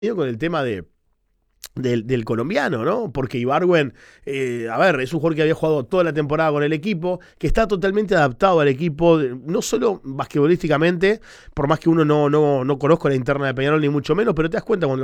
con el tema del colombiano, ¿no? Porque Ibargüen, a ver, es un jugador que había jugado toda la temporada con el equipo, que está totalmente adaptado al equipo, no solo basquetbolísticamente, por más que uno no conozca la interna de Peñarol ni mucho menos, pero te das cuenta cuando